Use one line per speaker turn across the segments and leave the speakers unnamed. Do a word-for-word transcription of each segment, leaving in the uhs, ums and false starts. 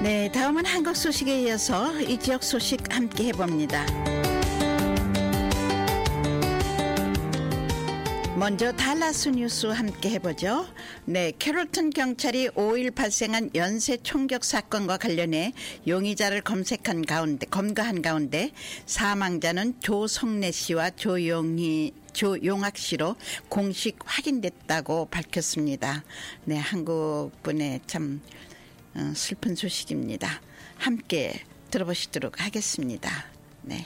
네, 다음은 한국 소식에 이어서 이 지역 소식 함께 해봅니다. 먼저 달라스 뉴스 함께 해보죠. 네, 캐롤턴 경찰이 오일 발생한 연쇄 총격 사건과 관련해 용의자를 검색한 가운데 검거한 가운데 사망자는 조성래 씨와 조용희 조용학 씨로 공식 확인됐다고 밝혔습니다. 네, 한국 분의 참 어, 슬픈 소식입니다. 함께 들어보시도록 하겠습니다. 네.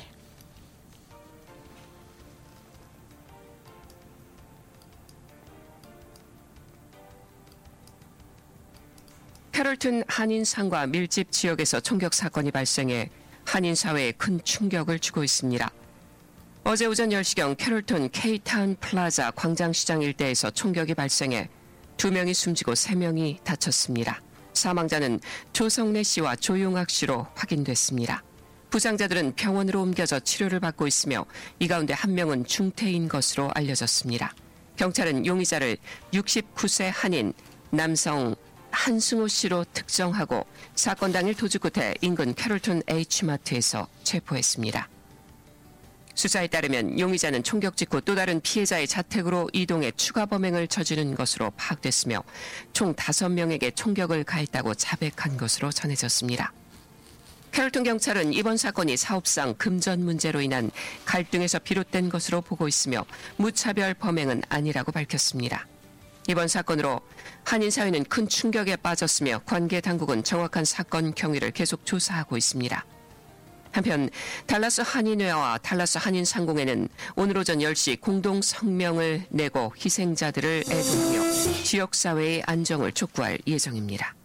캐롤턴 한인상가 밀집 지역에서 총격 사건이 발생해 한인 사회에 큰 충격을 주고 있습니다. 어제 오전 열 시경 캐롤턴 K타운 플라자 광장시장 일대에서 총격이 발생해 두 명이 숨지고 세 명이 다쳤습니다. 사망자는 조성래 씨와 조용학 씨로 확인됐습니다. 부상자들은 병원으로 옮겨져 치료를 받고 있으며 이 가운데 한 명은 중태인 것으로 알려졌습니다. 경찰은 용의자를 육십구 세 한인 남성 한승호 씨로 특정하고 사건 당일 도주 끝에 인근 캐롤턴 H마트에서 체포했습니다. 수사에 따르면 용의자는 총격 직후 또 다른 피해자의 자택으로 이동해 추가 범행을 저지른 것으로 파악됐으며 총 다섯 명에게 총격을 가했다고 자백한 것으로 전해졌습니다. 캐롤턴 경찰은 이번 사건이 사업상 금전 문제로 인한 갈등에서 비롯된 것으로 보고 있으며 무차별 범행은 아니라고 밝혔습니다. 이번 사건으로 한인 사회는 큰 충격에 빠졌으며 관계 당국은 정확한 사건 경위를 계속 조사하고 있습니다. 한편 달라스 한인회와 달라스 한인상공회는 오늘 오전 열 시 공동 성명을 내고 희생자들을 애도하며 지역사회의 안정을 촉구할 예정입니다.